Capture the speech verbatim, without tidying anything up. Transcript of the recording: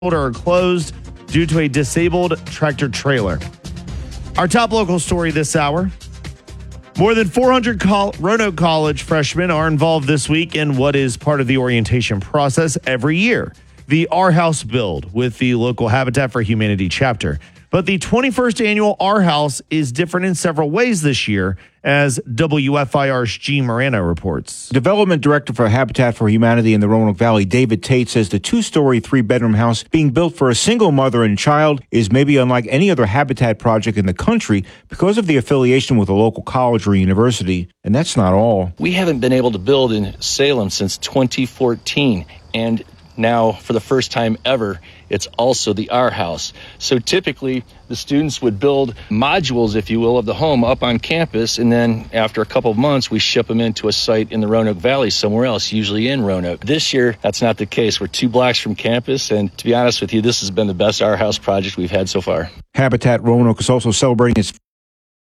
are closed due to a disabled tractor trailer. Our top local story this hour. More than four hundred Col- Roanoke College freshmen are involved this week in what is part of the orientation process every year, the Our House Build with the local Habitat for Humanity chapter. But the twenty-first annual Our House is different in several ways this year, as W F I R's G. Morano reports. Development Director for Habitat for Humanity in the Roanoke Valley, David Tate, says the two-story, three-bedroom house being built for a single mother and child is maybe unlike any other Habitat project in the country because of the affiliation with a local college or university. And that's not all. We haven't been able to build in Salem since twenty fourteen, and now, for the first time ever, it's also the Our House. So typically, the students would build modules, if you will, of the home up on campus, and then after a couple of months, we ship them into a site in the Roanoke Valley somewhere else, usually in Roanoke. This year, that's not the case. We're two blocks from campus, and to be honest with you, this has been the best Our House project we've had so far. Habitat Roanoke is also celebrating its